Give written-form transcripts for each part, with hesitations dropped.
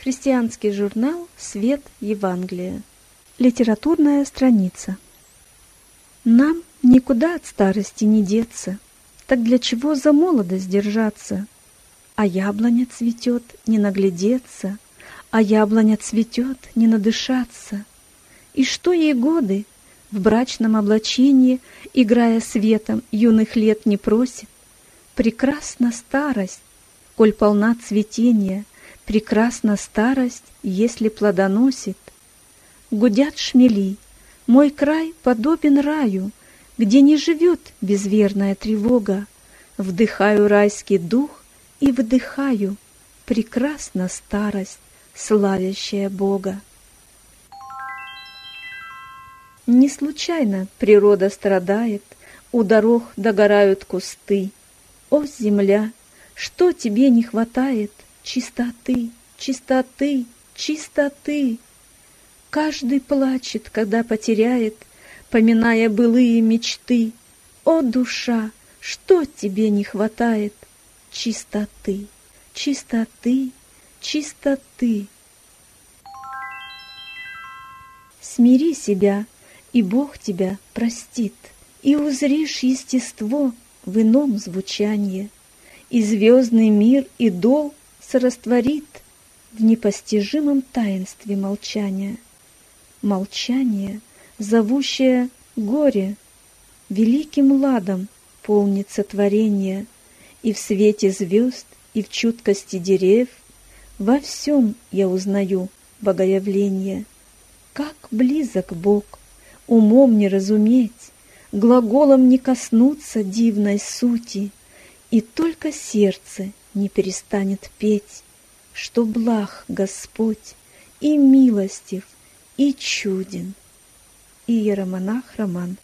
Христианский журнал «Свет Евангелия». Литературная страница. Нам никуда от старости не деться, так для чего за молодость держаться? А яблоня цветет, не наглядеться, а яблоня цветет, не надышаться. И что ей годы в брачном облачении, играя светом, юных лет не просит? Прекрасна старость, коль полна цветения, прекрасна старость, если плодоносит. Гудят шмели, мой край подобен раю, где не живет безверная тревога. Вдыхаю райский дух и выдыхаю, прекрасна старость, славящая Бога. Не случайно природа страдает, у дорог догорают кусты. О, земля, что тебе не хватает? Чистоты, чистоты, чистоты. Каждый плачет, когда потеряет, поминая былые мечты. О, душа, что тебе не хватает? Чистоты, чистоты, чистоты. Смири себя, и Бог тебя простит, и узришь естество в ином звучании, и звездный мир идол сорастворит в непостижимом таинстве молчания. Молчание, зовущее горе, великим ладом полнится творение, и в свете звезд, и в чуткости дерев во всем я узнаю богоявление. Как близок Бог, умом не разуметь, глаголом не коснуться дивной сути, и только сердце не перестанет петь, что благ Господь и милостив, и чуден. Иеромонах Роман.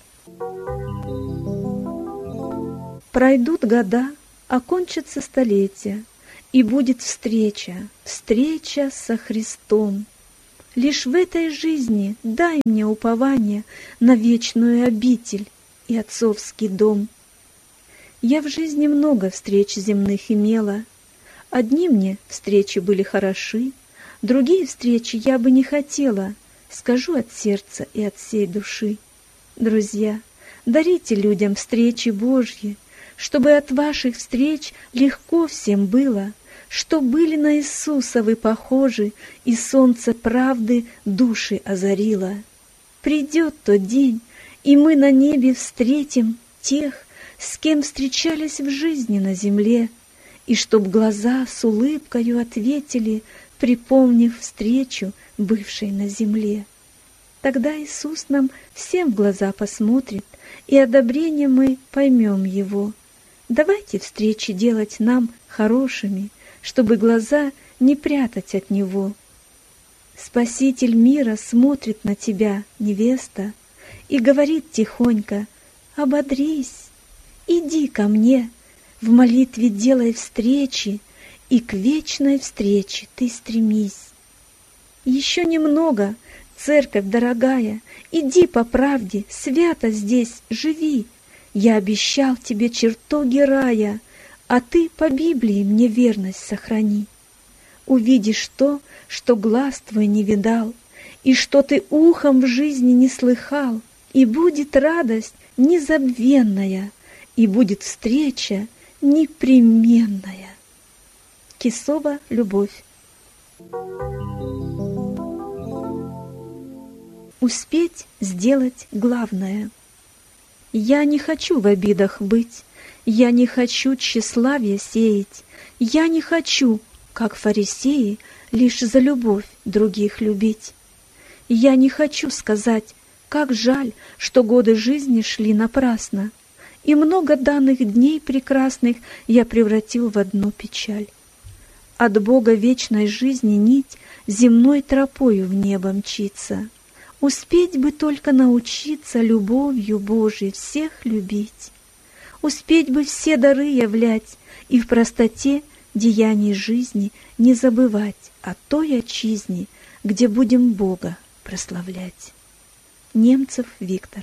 Пройдут года, окончатся столетия, и будет встреча, встреча со Христом. Лишь в этой жизни дай мне упование на вечную обитель и отцовский дом. Я в жизни много встреч земных имела. Одни мне встречи были хороши, другие встречи я бы не хотела, скажу от сердца и от всей души. Друзья, дарите людям встречи Божьи, чтобы от ваших встреч легко всем было, что были на Иисуса вы похожи, и солнце правды души озарило. Придет тот день, и мы на небе встретим тех, с кем встречались в жизни на земле, и чтоб глаза с улыбкою ответили, припомнив встречу, бывшей на земле. Тогда Иисус нам всем в глаза посмотрит, и одобрение мы поймем Его. Давайте встречи делать нам хорошими, чтобы глаза не прятать от Него. Спаситель мира смотрит на тебя, невеста, и говорит тихонько: ободрись, иди ко мне, в молитве делай встречи, и к вечной встрече ты стремись. Еще немного, церковь дорогая, иди по правде, свято здесь живи. Я обещал тебе чертоги рая, а ты по Библии мне верность сохрани. Увидишь то, что глаз твой не видал, и что ты ухом в жизни не слыхал, и будет радость незабвенная, и будет встреча непременная. Кисова Любовь. Успеть сделать главное. Я не хочу в обидах быть, я не хочу тщеславие сеять, я не хочу, как фарисеи, лишь за любовь других любить. Я не хочу сказать, как жаль, что годы жизни шли напрасно, и много данных дней прекрасных я превратил в одну печаль. От Бога вечной жизни нить земной тропою в небо мчится. Успеть бы только научиться любовью Божией всех любить. Успеть бы все дары являть и в простоте деяний жизни не забывать о той отчизне, где будем Бога прославлять. Немцев Виктор.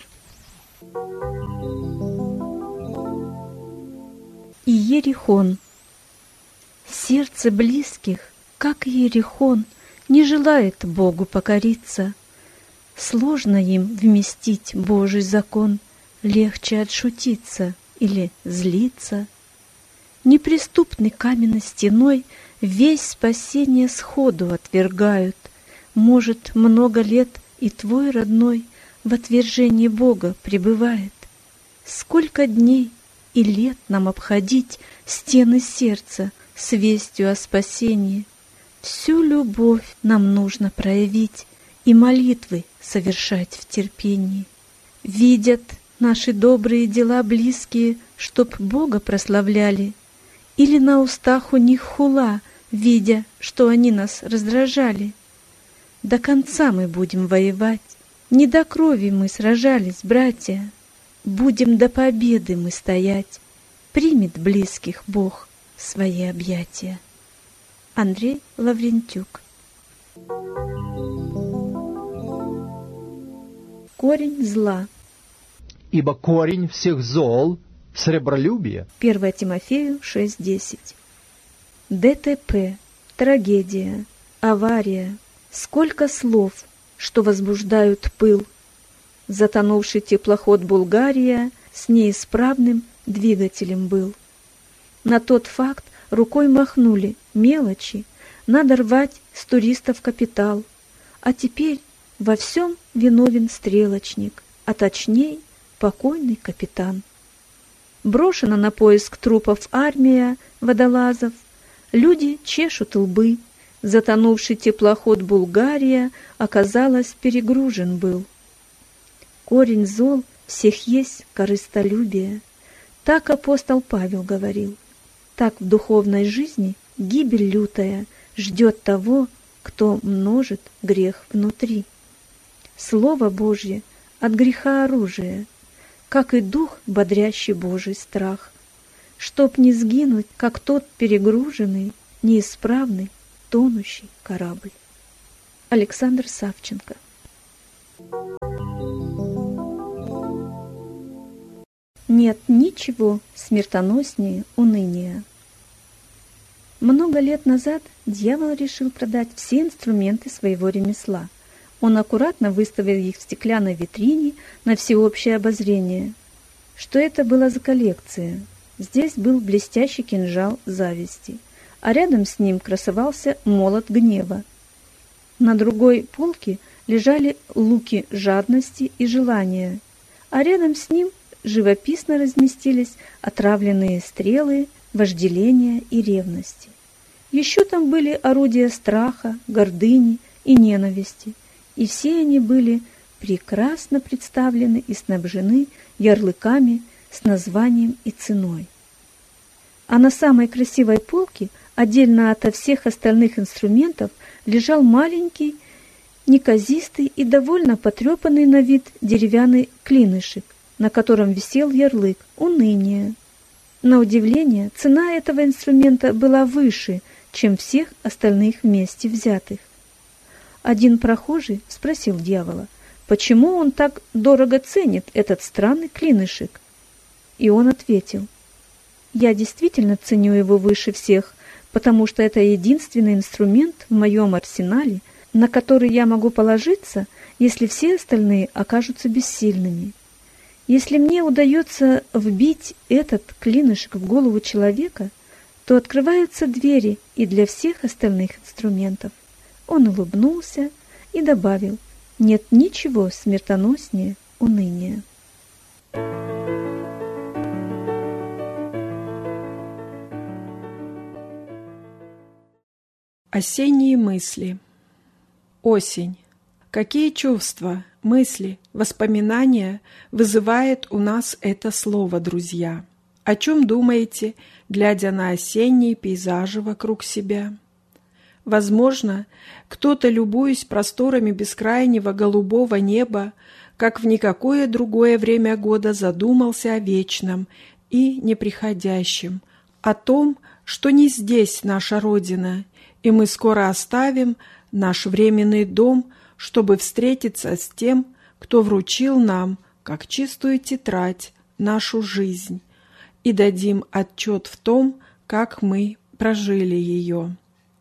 Иерихон. Сердце близких как Иерихон, не желает Богу покориться. Сложно им вместить Божий закон, легче отшутиться или злиться. Неприступной каменной стеной весь спасение сходу отвергают. Может, много лет и твой родной в отвержении Бога пребывает. Сколько дней и лет нам обходить стены сердца с вестью о спасении. Всю любовь нам нужно проявить и молитвы совершать в терпении. Видят наши добрые дела близкие, чтоб Бога прославляли, или на устах у них хула, видя, что они нас раздражали. До конца мы будем воевать, не до крови мы сражались, братья. Будем до победы мы стоять, примет близких Бог в свои объятия. Андрей Лаврентюк. Корень зла. Ибо корень всех зол — сребролюбие. 1 Тимофею 6:10. ДТП, трагедия, авария. Сколько слов, что возбуждают пыл. Затонувший теплоход «Булгария» с неисправным двигателем был. На тот факт рукой махнули, мелочи, надо рвать с туристов капитал. А теперь во всем виновен стрелочник, а точней покойный капитан. Брошена на поиск трупов армия водолазов, люди чешут лбы, затонувший теплоход «Булгария» оказалось перегружен был. Корень зол всех есть корыстолюбие. Так апостол Павел говорил. Так в духовной жизни гибель лютая ждет того, кто множит грех внутри. Слово Божье от греха оружие, как и дух, бодрящий Божий страх, чтоб не сгинуть, как тот перегруженный, неисправный, тонущий корабль. Александр Савченко. Нет ничего смертоноснее уныния. Много лет назад дьявол решил продать все инструменты своего ремесла. Он аккуратно выставил их в стеклянной витрине на всеобщее обозрение. Что это была за коллекция? Здесь был блестящий кинжал зависти, а рядом с ним красовался молот гнева. На другой полке лежали луки жадности и желания, а рядом с ним живописно разместились отравленные стрелы вожделения и ревности. Еще там были орудия страха, гордыни и ненависти, и все они были прекрасно представлены и снабжены ярлыками с названием и ценой. А на самой красивой полке, отдельно ото всех остальных инструментов, лежал маленький, неказистый и довольно потрепанный на вид деревянный клинышек, на котором висел ярлык «Уныние». На удивление, цена этого инструмента была выше, чем всех остальных вместе взятых. Один прохожий спросил дьявола, почему он так дорого ценит этот странный клинышек. И он ответил: «Я действительно ценю его выше всех, потому что это единственный инструмент в моем арсенале, на который я могу положиться, если все остальные окажутся бессильными. Если мне удается вбить этот клинышек в голову человека, то открываются двери и для всех остальных инструментов». Он улыбнулся и добавил: «Нет ничего смертоноснее уныния». Осенние мысли. Осень. Какие чувства, мысли, воспоминания вызывает у нас это слово, друзья? О чем думаете, глядя на осенние пейзажи вокруг себя? Возможно, кто-то, любуясь просторами бескрайнего голубого неба, как в никакое другое время года задумался о вечном и неприходящем, о том, что не здесь наша Родина, и мы скоро оставим наш временный дом, чтобы встретиться с тем, кто вручил нам, как чистую тетрадь, нашу жизнь, и дадим отчет в том, как мы прожили ее.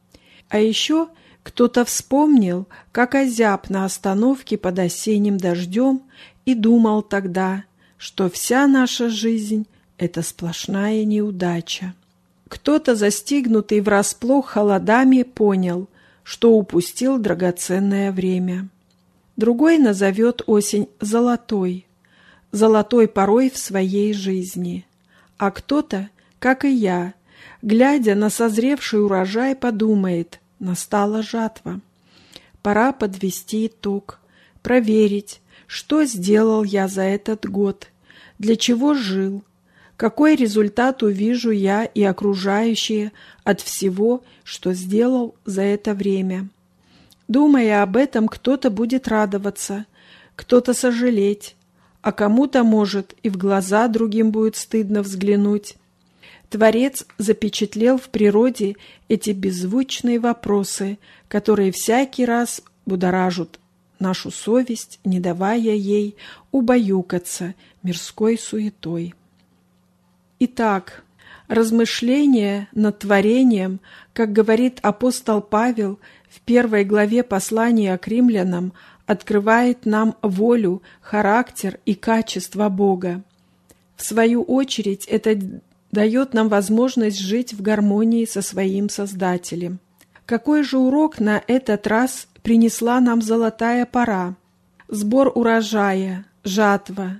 А еще кто-то вспомнил, как озяб на остановке под осенним дождем и думал тогда, что вся наша жизнь – это сплошная неудача. Кто-то, застигнутый врасплох холодами, понял, что упустил драгоценное время. Другой назовет осень золотой порой в своей жизни. А кто-то, как и я, глядя на созревший урожай, подумает: настала жатва. Пора подвести итог, проверить, что сделал я за этот год, для чего жил, какой результат увижу я и окружающие от всего, что сделал за это время. Думая об этом, кто-то будет радоваться, кто-то сожалеть, а кому-то, может, и в глаза другим будет стыдно взглянуть. Творец запечатлел в природе эти беззвучные вопросы, которые всякий раз будоражат нашу совесть, не давая ей убаюкаться мирской суетой. Итак, размышление над творением, как говорит апостол Павел в 1 главе послания к римлянам, открывает нам волю, характер и качества Бога. В свою очередь, это дает нам возможность жить в гармонии со своим Создателем. Какой же урок на этот раз принесла нам золотая пора? Сбор урожая, жатва.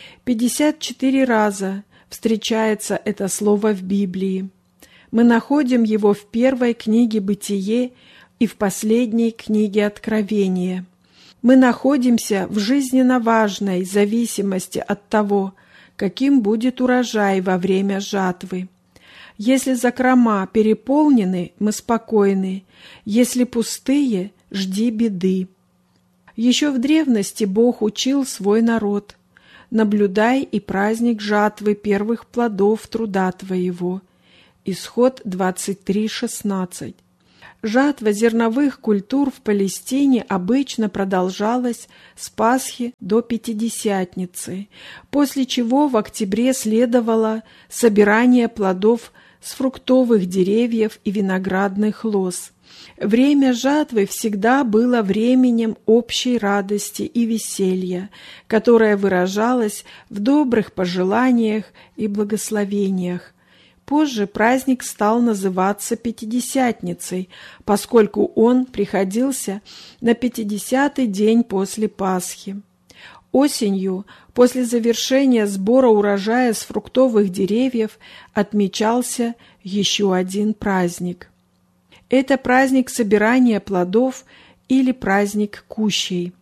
54 раза встречается это слово в Библии. Мы находим его в первой книге «Бытие» и в последней книге «Откровение». Мы находимся в жизненно важной зависимости от того, каким будет урожай во время жатвы. Если закрома переполнены, мы спокойны, если пустые, жди беды. Еще в древности Бог учил свой народ: «Наблюдай и праздник жатвы первых плодов труда твоего». Исход 23:16. Жатва зерновых культур в Палестине обычно продолжалась с Пасхи до Пятидесятницы, после чего в октябре следовало собирание плодов с фруктовых деревьев и виноградных лоз. Время жатвы всегда было временем общей радости и веселья, которое выражалось в добрых пожеланиях и благословениях. Позже праздник стал называться Пятидесятницей, поскольку он приходился на 50-й день после Пасхи. Осенью, после завершения сбора урожая с фруктовых деревьев, отмечался еще один праздник. Это праздник собирания плодов или праздник Кущей.